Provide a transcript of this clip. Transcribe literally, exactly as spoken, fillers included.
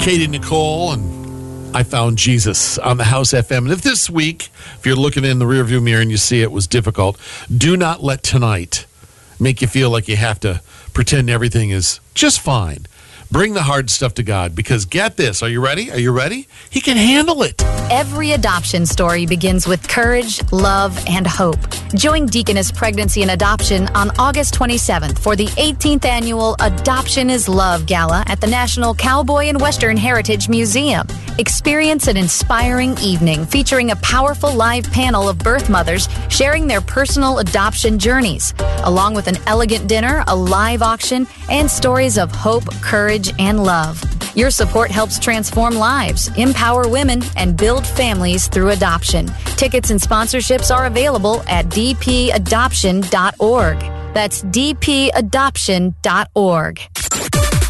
Katie Nicole, and I found Jesus on the House F M. And if this week, if you're looking in the rearview mirror and you see it was difficult, do not let tonight make you feel like you have to pretend everything is just fine. Bring the hard stuff to God, because get this. Are you ready? Are you ready? He can handle it. Every adoption story begins with courage, love, and hope. Join Deaconess Pregnancy and Adoption on August twenty-seventh for the eighteenth Annual Adoption is Love Gala at the National Cowboy and Western Heritage Museum. Experience an inspiring evening featuring a powerful live panel of birth mothers sharing their personal adoption journeys, along with an elegant dinner, a live auction, and stories of hope, courage, and love. Your support helps transform lives, empower women, and build families through adoption. Tickets and sponsorships are available at d p adoption dot org. That's d p adoption dot org.